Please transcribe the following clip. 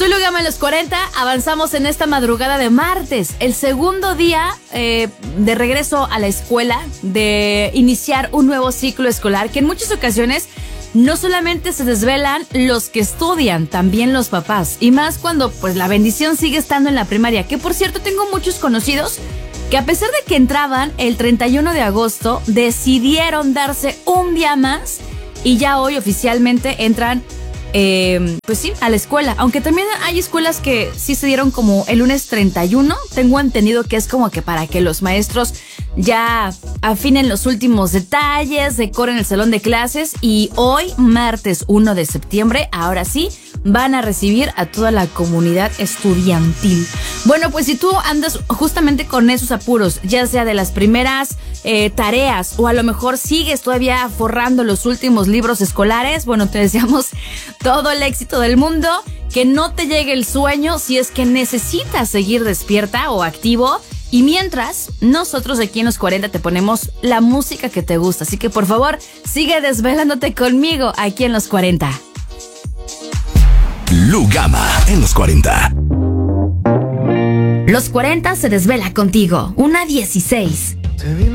Soy Lugama en los 40, avanzamos en esta madrugada de martes, el segundo día de regreso a la escuela, de iniciar un nuevo ciclo escolar que en muchas ocasiones no solamente se desvelan los que estudian, también los papás, y más cuando pues la bendición sigue estando en la primaria, que por cierto tengo muchos conocidos que a pesar de que entraban el 31 de agosto, decidieron darse un día más y ya hoy oficialmente entran pues sí, a la escuela. Aunque también hay escuelas que sí se dieron como el lunes 31. Tengo entendido que es como que para que los maestros ya afinen los últimos detalles, decoren el salón de clases. Y hoy, martes 1 de septiembre, ahora sí, van a recibir a toda la comunidad estudiantil. Bueno, pues si tú andas justamente con esos apuros, ya sea de las primeras tareas o a lo mejor sigues todavía forrando los últimos libros escolares, bueno, te deseamos todo el éxito del mundo, que no te llegue el sueño si es que necesitas seguir despierta o activo. Y mientras, nosotros aquí en los 40 te ponemos la música que te gusta. Así que por favor, sigue desvelándote conmigo aquí en los 40. Lugama en los 40. Los 40 se desvela contigo. 1:16.